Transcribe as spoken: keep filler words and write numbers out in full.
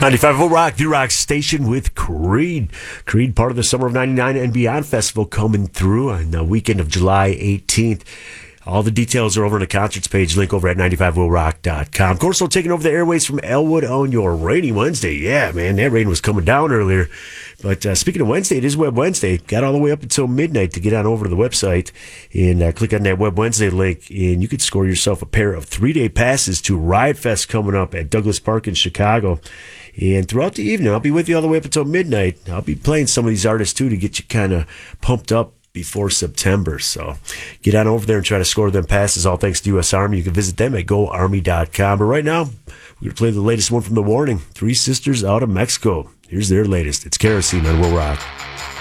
ninety-five will rock, the rock station with Creed. Creed, part of the Summer of ninety-nine and Beyond Festival coming through on the weekend of July eighteenth. All the details are over on the concerts page, link over at ninety-five will rock dot com. Of course, we're taking over the airways from Elwood on your rainy Wednesday. Yeah, man, that rain was coming down earlier. But uh, speaking of Wednesday, it is Web Wednesday. Got all the way up until midnight to get on over to the website and uh, click on that Web Wednesday link, and you could score yourself a pair of three-day passes to Riot Fest coming up at Douglas Park in Chicago. And throughout the evening, I'll be with you all the way up until midnight. I'll be playing some of these artists, too, to get you kind of pumped up before September. So get on over there and try to score them passes, all thanks to U S Army. You can visit them at go army dot com. But right now, we're going to play the latest one from The Warning, Three Sisters out of Mexico. Here's their latest. It's Kerosene on Will Rock.